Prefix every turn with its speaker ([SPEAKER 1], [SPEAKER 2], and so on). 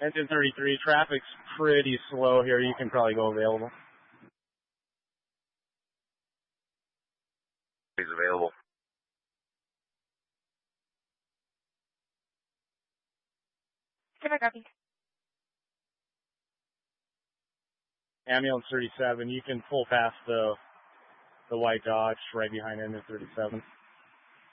[SPEAKER 1] Engine 33, traffic's pretty slow here. You can probably go available.
[SPEAKER 2] He's available.
[SPEAKER 1] Ambulance 37, you can pull past the white Dodge right behind engine 37.